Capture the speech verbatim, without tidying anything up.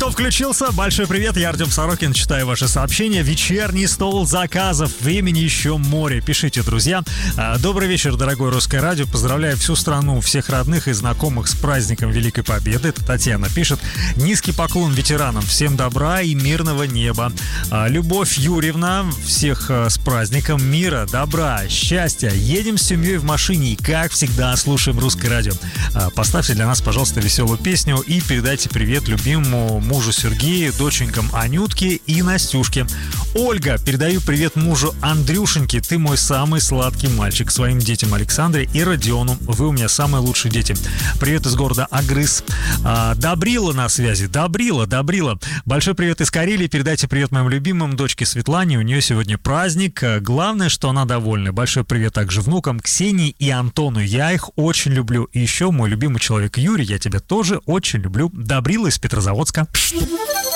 кто включился, большой привет, я Артем Сорокин, читаю ваши сообщения. Вечерний стол заказов, времени еще море. Пишите, друзья. Добрый вечер, дорогое Русское радио. Поздравляю всю страну, всех родных и знакомых с праздником Великой Победы. Это Татьяна пишет. Низкий поклон ветеранам, всем добра и мирного неба. Любовь Юрьевна, всех с праздником, мира, добра, счастья. Едем с семьей в машине и, как всегда, слушаем Русское радио. Поставьте для нас, пожалуйста, веселую песню и передайте привет любимому мужу Сергею, доченькам Анютке и Настюшке. Ольга, передаю привет мужу Андрюшеньке. Ты мой самый сладкий мальчик. Своим детям Александре и Родиону. Вы у меня самые лучшие дети. Привет из города Агрыз. А, Добрила на связи. Добрила, Добрила. Большой привет из Карелии. Передайте привет моим любимым дочке Светлане. У нее сегодня праздник. Главное, что она довольна. Большой привет также внукам Ксении и Антону. Я их очень люблю. И еще мой любимый человек Юрий. Я тебя тоже очень люблю. Добрила из Петрозаводска.